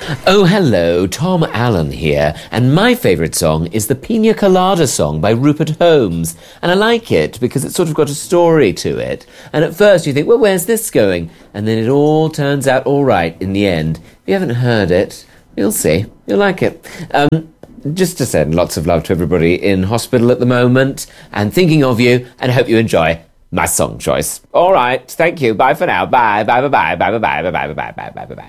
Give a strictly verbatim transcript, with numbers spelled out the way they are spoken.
Oh, hello, Tom Allen here, and my favourite song is the Pina Colada song by Rupert Holmes, and I like it because it's sort of got a story to it, and at first you think, well, where's this going? And then it all turns out all right in the end. If you haven't heard it, you'll see, you'll like it. Um, just to send lots of love to everybody in hospital at the moment, and thinking of you, and I hope you enjoy my song choice. All right, thank you, bye for now, bye, bye, bye, bye, bye, bye, bye, bye, bye, bye, bye, bye, bye, bye.